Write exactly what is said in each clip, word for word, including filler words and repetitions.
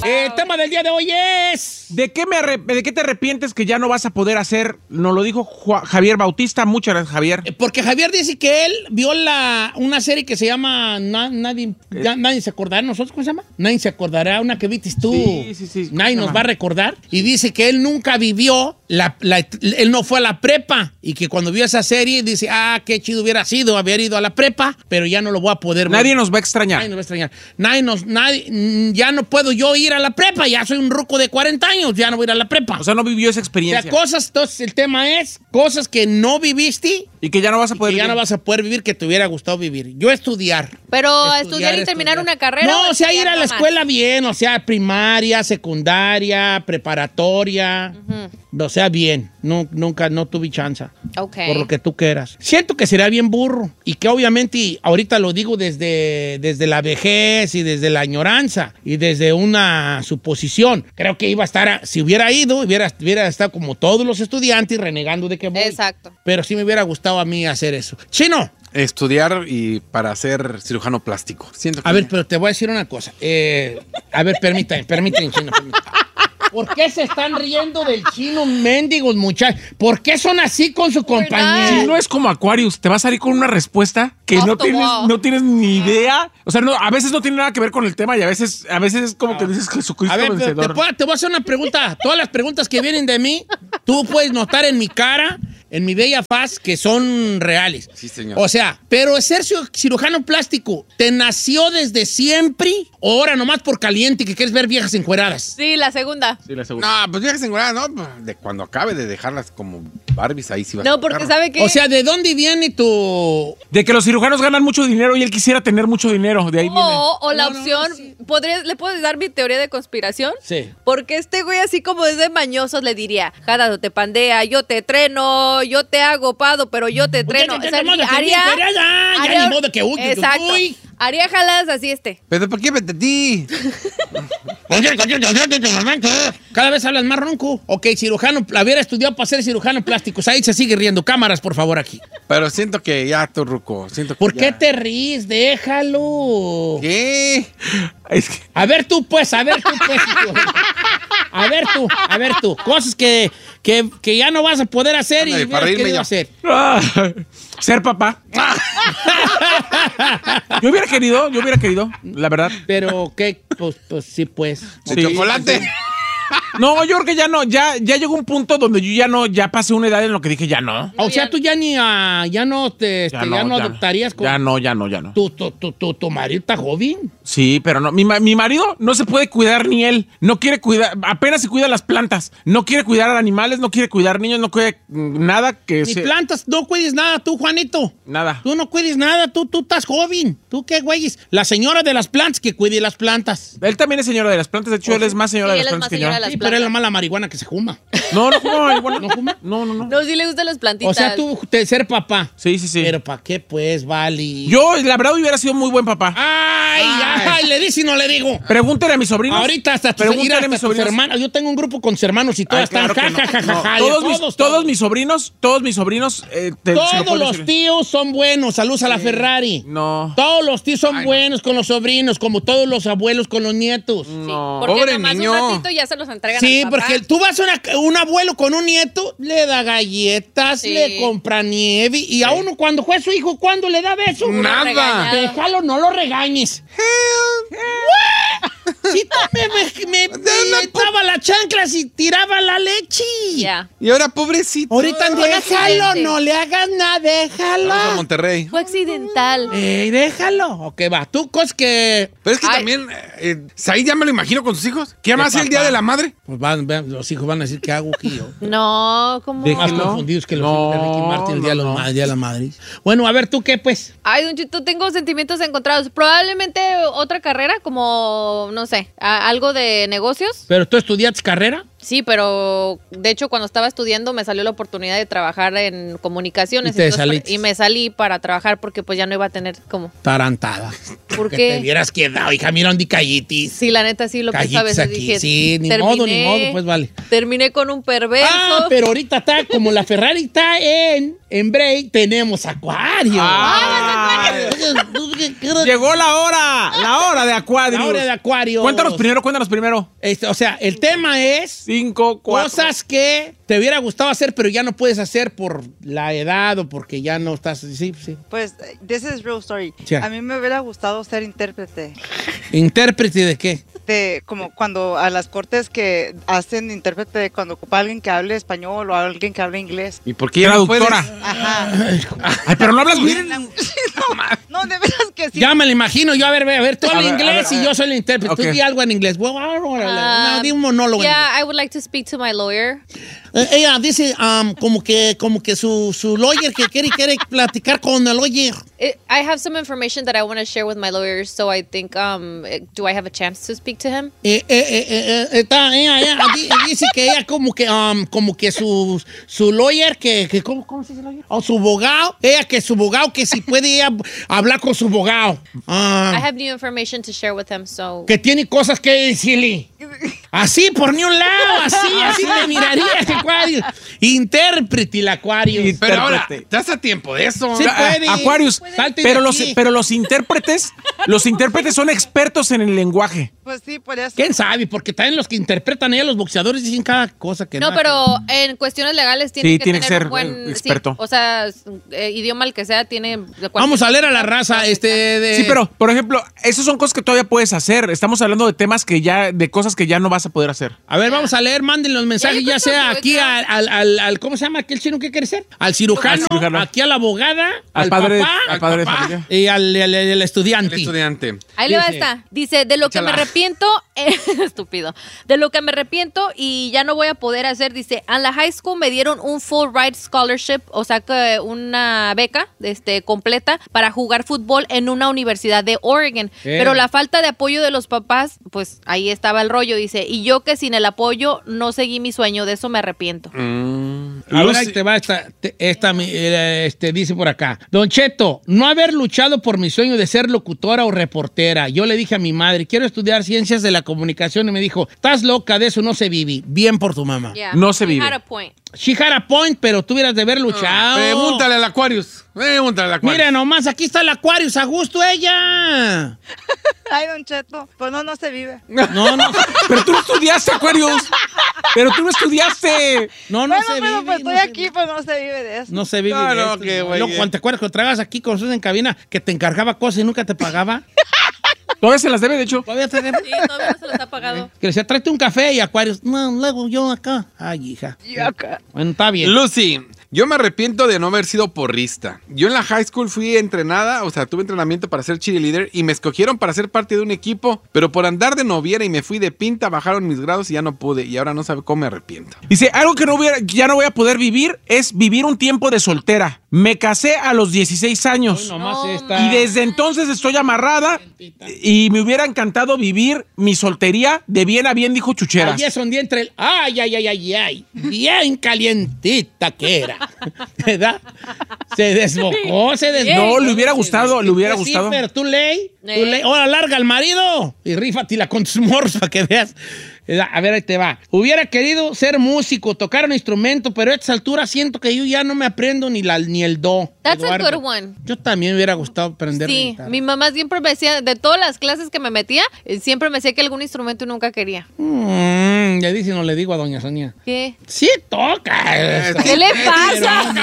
Eh, el tema del día de hoy es... ¿De qué, me arrep- ¿De qué te arrepientes que ya no vas a poder hacer? Nos lo dijo Ju- Javier Bautista. Muchas gracias, Javier. Eh, Porque Javier dice que él vio la, una serie que se llama Na- nadie, ya, nadie se acordará de nosotros, ¿cómo se llama? Nadie se acordará, una que viste tú. Sí, sí, sí. Nadie ¿Cómo nos se va a llama? recordar. Y dice que él nunca vivió, la, la- él no fue a la prepa. Y que cuando vio esa serie dice, ah, qué chido hubiera sido haber ido a la prepa, pero ya no lo voy a poder ver. Nadie nos va a extrañar. Nadie nos va a extrañar. Nadie nos, nadie, mm, ya no puedo yo ir a la prepa, ya soy un ruco de cuarenta años, ya no voy a ir a la prepa. O sea, no vivió esa O sea, experiencia. cosas, entonces el tema es cosas que no viviste Y que ya no vas a y poder que ya no vivir. vas a poder vivir que te hubiera gustado vivir. Yo estudiar. Pero estudiar, y terminar estudiar. una carrera. No, o sea, estudiar ir a la nomás? escuela bien, o sea, primaria, secundaria, preparatoria, o sea, bien. No, nunca, no tuve chance. Ok. Por lo que tú quieras. Siento que sería bien burro y que obviamente, y ahorita lo digo desde, desde la vejez y desde la añoranza y desde una suposición. Creo que iba a estar, a- si hubiera ido, hubiera, hubiera estado como todos los estudiantes renegando de que voy. Exacto. Pero sí me hubiera gustado a mí hacer eso. Chino. Estudiar y para ser cirujano plástico. Siento que A ver, pero te voy a decir una cosa. Eh, a ver, permítame, permítame, Chino, permítame. ¿Por qué se están riendo del Chino, mendigos muchachos? ¿Por qué son así con su compañero? Si no es como Aquarius, te va a salir con una respuesta que Off no the tienes, wall. no tienes ni idea. O sea, no, a veces no tiene nada que ver con el tema y a veces, a veces es como que dices Jesucristo A ver, te, vencedor. te puedo- te voy a hacer una pregunta. Todas las preguntas que vienen de mí, tú puedes notar en mi cara, en mi bella faz, que son reales. Sí, señor. O sea, pero ser ciu- cirujano plástico, ¿te nació desde siempre o ahora nomás por caliente que quieres ver viejas encueradas? Sí, la segunda. Sí, le aseguro. No, pues viejas encueradas, ¿no? Pues, de cuando acabe de dejarlas como Barbies, ahí sí va a No, estar porque perro. sabe que. O sea, ¿de dónde viene tu...? De que los cirujanos ganan mucho dinero y él quisiera tener mucho dinero. De ahí viene. O, o la No, no, opción, sí. ¿podría, ¿le puedes dar mi teoría de conspiración? Sí. Porque este güey así como es de mañosos le diría, Jada, te pandea, yo te treno, yo te hago pado, pero yo te treno. ya, O sea, ya, ya, haría, ya, ya, ya, haría- ni modo que uy, que Exacto. uy. Haría jaladas así este. Pero ¿por qué vete a ti? Cada vez hablas más ronco. Ok, cirujano, hubiera estudiado para ser cirujano plástico. Ahí se sigue riendo. Cámaras, por favor, aquí. Pero siento que ya, tu ruco. Siento que ¿Por ya. qué te ríes? Déjalo. ¿Qué? Es que- A ver tú, pues, a ver tú, pues. A ver tú, a ver tú. Cosas que, que, que ya no vas a poder hacer Ándale, y para hubieras reírme querido ya. hacer. Ah, ser papá. Yo hubiera querido, yo hubiera querido, la verdad. Pero, ¿qué? Pues, pues sí, pues. ¿De Sí, chocolate? sí. No, yo creo que ya no, ya, ya llegó un punto donde yo ya no, ya pasé una edad en lo que dije ya no. O sea, tú ya ni, ah, ya no te, este, ya no, ya adoptarías con... Ya no, ya no, ya no. Tu, tu, tu, tu, tu marido está joven. Sí, pero no. Mi, ma- mi marido no se puede cuidar ni él. No quiere cuidar, apenas se cuida las plantas. No quiere cuidar a animales, no quiere cuidar niños, no quiere mm, nada que Ni se- plantas, no cuides nada tú, Juanito. Nada. Tú no cuides nada, tú, tú estás joven. ¿Tú qué, güeyes? La señora de las plantas que cuide las plantas. Él también es señora de las plantas. De hecho, él es más señora Sí, de él las es plantas más que yo. señora de las Sí, pero es la plantas. mala marihuana que se fuma. No, no fuma marihuana. ¿No fuma? No, no, no. No, sí le gustan las plantitas. O sea, tú de ser papá. Sí, sí, sí. Pero ¿para qué, pues, vale? Yo, la verdad, hubiera sido muy buen papá. Ay, ay, ay, le dice y no le digo. Pregúntale a mis sobrinos. Ahorita hasta tus, Pregúntale mira, a hasta mis tus sobrinos. hermanos. Yo tengo un grupo con sus hermanos y todas Ay, claro están que ja, no. ja, ja, ja, ja. No, Y todos, mis, todos, todos mis sobrinos, todos mis sobrinos. eh, te- se lo Todos puedo los decir. tíos son buenos. Saludos a la Ferrari. No. Todos los tíos son Ay, no. buenos con los sobrinos, como todos los abuelos con los nietos. No. Porque Pobre nomás niño. un ratito ya se los entregan Sí, al papá. porque tú vas a una- un abuelo con un nieto, le da galletas, Sí. le compra nieve, y a uno cuando fue su hijo, ¿cuándo le da beso? Nada. regañado. Déjalo, no lo regañes. Si tú me, me, me, me echaba las chanclas y tiraba la leche. Ya. Y ahora, pobrecito. Ahorita Fue déjalo, accidente. no le hagas nada, déjalo. Vamos a Monterrey. Fue accidental. Ey, déjalo. Ok, va. Tú, cosas que... Pero es que Ay. también, eh, Said ya me lo imagino con sus hijos. ¿Qué más el Día papá. de la Madre? Pues van, van- los hijos van a decir que hago aquí yo. No, como. Más Déjelo. confundidos que los No, hijos de Ricky Martin el día, de no, los no. ma- día de la madre. Bueno, a ver, ¿tú qué, pues? Ay, Don Chito, tengo sentimientos encontrados. Probablemente otra carrera, como, no sé, a- algo de negocios. ¿Pero tú estudiaste carrera? Sí, pero de hecho cuando estaba estudiando me salió la oportunidad de trabajar en comunicaciones. Y te entonces, saliste. y me salí para trabajar porque pues ya no iba a tener como... Tarantada. ¿Por Que qué? te hubieras quedado, hija, mira, ¿dónde callitis? Sí, la neta sí lo pensaba a Callitis veces. aquí, Dije, sí, ni terminé- modo, ni modo, pues vale. Terminé con un perverso. Ah, pero ahorita está, como la Ferrari está en, en break, tenemos Acuario. Ah, llegó la hora, la hora de Acuario. La hora de Acuario. Cuéntanos primero, cuéntanos primero. Este, o sea, el tema es Cinco, cuatro. cosas que te hubiera gustado hacer, pero ya no puedes hacer por la edad o porque ya no estás. Sí, sí. Pues, this is real story. Sí. A mí me hubiera gustado ser intérprete. ¿Intérprete de qué? De, como cuando a las cortes que hacen intérprete, cuando ocupa alguien que hable español o alguien que hable inglés. ¿Y por qué ya no puedes? Traductora. Ajá. Ay, pero no hablas bien. no, no, de veras que sí. Ya me lo imagino, yo a ver, a ver, tú A habla ver, a inglés ver, a y ver. yo soy el intérprete. Ok. Tú di algo en inglés. Bueno, no, di un monólogo. en Yeah, I would like to speak to my lawyer. inglés. Eh, ella dice um, como que, como que su, su lawyer que quiere, quiere platicar con el lawyer. It, I have some information that I want to share with my lawyer, so I think, um, eh, do I have a chance to speak to him? Eh, eh, eh, eh, eh, está, ella, ella di- dice que ella como que, um, como que su, su lawyer, que, que ¿cómo, ¿cómo se dice lawyer? O su abogado, ella que su abogado, que si puede ella hablar con su abogado. Ah, I have new information to share with him, so... que tiene cosas que decirle. Así, por ni un lado, así, así te miraría ese Acuario. Intérprete el Acuario. Y- Pero ahora, Intérprete. ¿te hace tiempo de eso? Sí, Ah, puede. Aquarius, Salte de pero los, aquí. pero los intérpretes, los intérpretes son expertos en el lenguaje. Pues sí, por eso. ¿Quién sabe? Porque también los que interpretan ella, los boxeadores, dicen cada cosa que No, nada. pero en cuestiones legales tiene Sí, que tiene que tener ser, un buen... eh, experto. sí, o sea, eh, idioma el que sea, tiene... de cualquier- Vamos a leer a la raza, este, de... Sí, pero, por ejemplo, esas son cosas que todavía puedes hacer. Estamos hablando de temas que ya, de cosas que ya no vas a poder hacer. A ver, vamos a leer, manden los mensajes, Ya, ya yo sea creo que aquí voy al, al, al, al- ¿cómo se llama aquel chino que quiere ser? Al cirujano, Al cirujano. aquí a la abogada, al, Al padre, papá, al padre de papá. familia. y al, al- al estudiante. El estudiante. Ahí le va Dice- esta. Dice, de lo que Échala. me arrepiento, eh, estúpido, de lo que me arrepiento y ya no voy a poder hacer, dice, en la high school me dieron un full ride scholarship, o sea que una beca este, completa para jugar fútbol en una universidad de Oregon. Eh. Pero la falta de apoyo de los papás, pues ahí estaba el rollo, dice, y yo que sin el apoyo no seguí mi sueño, de eso me arrepiento. Mm, A ver, Lucy- ahí te va esta, te- esta mi- eh, este, dice por acá. Don Cheto, no haber luchado por mi sueño de ser locutora o reportera. Yo le dije a mi madre, quiero estudiar ciencias de la comunicación y me dijo, estás loca, de eso no se vive. Bien por tu mamá. Yeah, No se he vive. had a point. She had a point, pero tú hubieras de haber luchado. Pregúntale al Aquarius. Pregúntale al Aquarius. Mira nomás, aquí está el Aquarius, a gusto ella. Ay, don Cheto, pues no, no se vive. No, no, Pero tú no estudiaste, Aquarius. Pero tú no estudiaste. no, no bueno, se pero vive. pues no estoy se- aquí, pues no se vive de eso. No se vive. No, de no, esto. qué Y güey. luego, cuando te acuerdas que trabajas aquí con nosotros en cabina, que te encargaba cosas y nunca te pagaba. Todavía se las debe, de hecho. Todavía te debe. Sí, todavía no se los ha pagado. Que le decía, tráete un café y Aquarius. No, luego yo acá. Ay, hija. Y acá. Bueno, está bien. Lucy, yo me arrepiento de no haber sido porrista. Yo en la high school fui entrenada, o sea, tuve entrenamiento para ser cheerleader y me escogieron para ser parte de un equipo, pero por andar de noviera y me fui de pinta, bajaron mis grados y ya no pude. Y ahora no sabe cómo me arrepiento. Dice, algo que no hubiera, ya no voy a poder vivir es vivir un tiempo de soltera. Me casé a los dieciséis años. Hoy nomás No, esta. Y desde entonces estoy amarrada y me hubiera encantado vivir mi soltería de bien a bien, dijo Chucheras. Ayer son día entre el. Ay, ay, ay, ay, ay. Bien calientita que era. ¿Verdad? Se desbocó, se desbocó. No, le hubiera gustado, le hubiera Sí, gustado. pero tú ley. Tú Eh. ley. Ahora larga al marido y rífatela con tus morros para que veas. A ver, ahí te va. Hubiera querido ser músico, tocar un instrumento, pero a esta altura siento que yo ya no me aprendo ni, la, ni el do. That's a Eduardo. good one. Yo también me hubiera gustado aprender la Sí, guitarra. mi mamá siempre me decía, de todas las clases que me metía, eh, siempre me decía que algún instrumento y nunca quería. Mm, ya dice, no le digo a doña Sonia. ¿Qué? Sí toca. ¿Qué le pasa?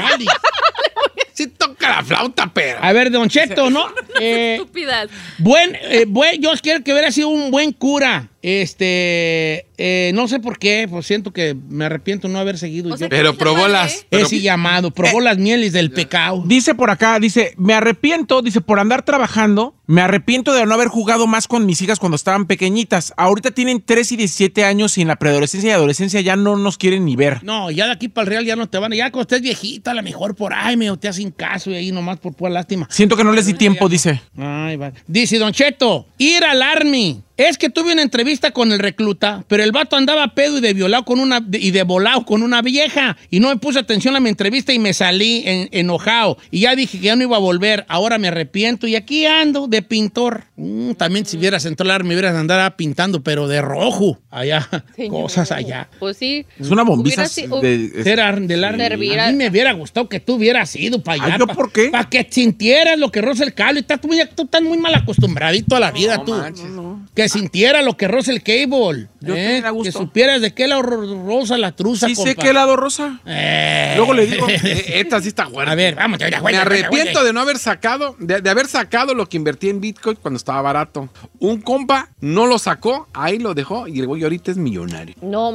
Sí toca la flauta, pero... A ver, Don Cheto, ¿no? Eh, Estúpidas. buen, eh, buen, yo quiero que hubiera sido un buen cura. Este, eh, no sé por qué, pues siento que me arrepiento no haber seguido. O yo. sea, Pero ¿qué probó se las... puede? pero- Ese llamado, probó las mieles del pecado. Dice por acá, dice, me arrepiento, dice, por andar trabajando, me arrepiento de no haber jugado más con mis hijas cuando estaban pequeñitas. Ahorita tienen tres y diecisiete años y en la preadolescencia y adolescencia ya no nos quieren ni ver. No, ya de aquí para el Real ya no te van. Ya cuando estés viejita, a lo mejor por ahí me te hacen caso y ahí nomás por pura lástima. Siento que no les di tiempo, dice. Ay, va. Dice Don Cheto, ir al Army. Es que tuve una entrevista con el recluta, pero el vato andaba pedo y de violado con una de- y de volado con una vieja y no me puse atención a mi entrevista y me salí en- enojado y ya dije que ya no iba a volver. Ahora me arrepiento y aquí ando de pintor. Mm, también si hubieras entrado me hubieras andado pintando, pero de rojo allá, Señor. cosas allá. Pues sí. Es una bombisa Hubiera sido- de... Era del ar- Servir a a- mí me hubiera gustado que tú hubieras ido para allá. Ay, ¿yo por qué? Para que sintieras lo que roza el cable. Estás muy, tú estás muy mal acostumbradito a la vida, No tú. manches. Que sintiera lo que roza el cable. Yo ¿eh? también a gusto. Que supieras de qué lado ro- roza la truza, Sí sé compa. qué lado rosa. Eh. Luego le digo. Eh, Esta sí está fuerte. A ver, vamos. Ya, ya, Me ya, ya, arrepiento ya. de no haber sacado, de, de haber sacado lo que invertí en Bitcoin cuando estaba barato. Un compa no lo sacó, ahí lo dejó y el güey ahorita es millonario. No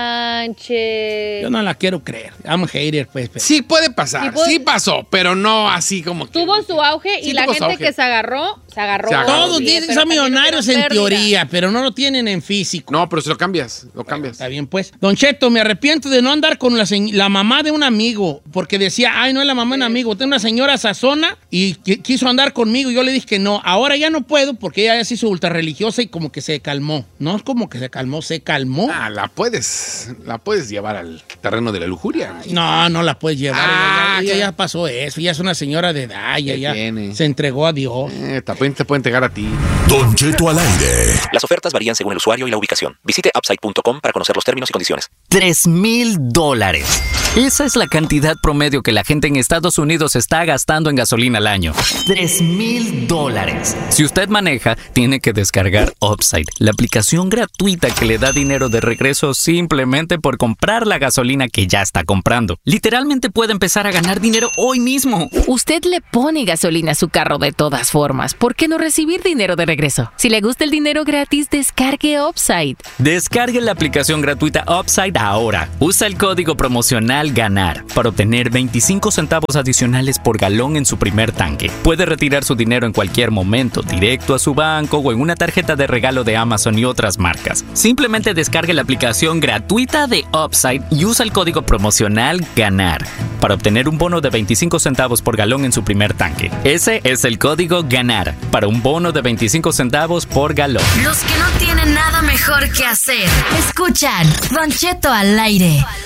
manches. Yo no la quiero creer. I'm a hater, pues. pero- Sí puede pasar, Sí puede- sí pasó, pero no así como que... Tuvo su auge y Sí, la tuvo su gente auge. que se agarró, se agarró. Se agarró. Todos bien, dicen que pero son también millonarios en tuvieron pérdida. teoría, pero no lo tienen en físico. No, pero si lo cambias, lo cambias. Está bien, pues. Don Cheto, me arrepiento de no andar con la, se- la mamá de un amigo, porque decía, ay, no es la mamá de un amigo, tengo una señora sazona y qui- quiso andar conmigo y yo le dije que no. Ahora ya no puedo porque ella ya se hizo ultra religiosa y como que se calmó. No es como que se calmó, se calmó. Ah, la puedes, la puedes llevar al terreno de la lujuria. No, no la puedes llevar. Ah, ella, ella ¿qué? ya pasó eso. Ya es una señora de edad. Ella ¿Qué ya tiene? se entregó a Dios. Eh, también te pueden entregar a ti. Don Cheto al aire. Las ofertas varían según el usuario y la ubicación. Visite upside punto com para conocer los términos y condiciones. Tres mil dólares. Esa es la cantidad promedio que la gente en Estados Unidos está gastando en gasolina al año. Tres mil dólares. Si usted maneja, tiene que descargar Upside, la aplicación gratuita que le da dinero de regreso simplemente por comprar la gasolina que ya está comprando. Literalmente puede empezar a ganar dinero hoy mismo. Usted le pone gasolina a su carro de todas formas. ¿Por qué no recibir dinero de regreso? Si le gusta el dinero gratis, descargue Upside. Descargue la aplicación gratuita Upside ahora. Usa el código promocional GANAR para obtener veinticinco centavos adicionales por galón en su primer tanque. Puede retirar su dinero en cualquier momento, directo a su banco o en una tarjeta de regalo de Amazon y otras marcas. Simplemente descargue la aplicación gratuita de Upside y usa el código promocional GANAR para obtener un bono de veinticinco centavos por galón en su primer tanque. Ese es el código GANAR para un bono de veinticinco centavos por galón. Los que no tienen nada mejor que hacer. Escuchan Don Cheto al aire.